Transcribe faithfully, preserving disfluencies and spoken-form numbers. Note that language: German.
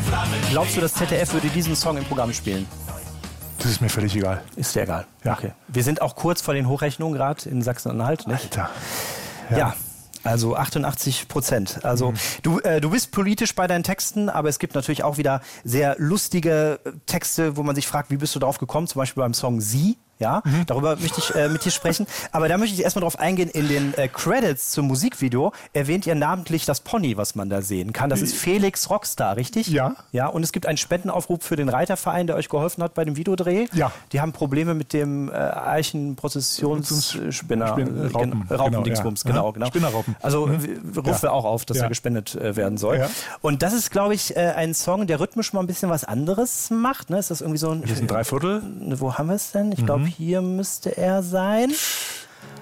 Glaubst du, das Z D F würde diesen Song im Programm spielen? Das ist mir völlig egal. Ist dir egal? Ja. Okay. Wir sind auch kurz vor den Hochrechnungen gerade in Sachsen-Anhalt, nicht? Alter. Ja. Ja. Also achtundachtzig Prozent. Also mhm. du, äh, du bist politisch bei deinen Texten, aber es gibt natürlich auch wieder sehr lustige Texte, wo man sich fragt, wie bist du darauf gekommen? Zum Beispiel beim Song Sie. Ja, mhm. darüber möchte ich äh, mit dir sprechen. Aber da möchte ich erstmal drauf eingehen. In den äh, Credits zum Musikvideo erwähnt ihr namentlich das Pony, was man da sehen kann. Das ist Felix Rockstar, richtig? Ja. Ja, und es gibt einen Spendenaufruf für den Reiterverein, der euch geholfen hat bei dem Videodreh. Ja. Die haben Probleme mit dem äh, Eichenprozessionsspinner. Spin- Raupen. Äh, Raupendingsbums, Genau, ja. genau, genau. Spinnerraupen. Also Mhm. rufen wir Ja. auch auf, dass Ja. er gespendet äh, werden soll. Ja. Und das ist, glaube ich, äh, ein Song, der rhythmisch mal ein bisschen was anderes macht. Ne? Ist das irgendwie so ein... Das ist ein Dreiviertel. Wo haben wir es denn? Ich glaube, Mhm. hier müsste er sein.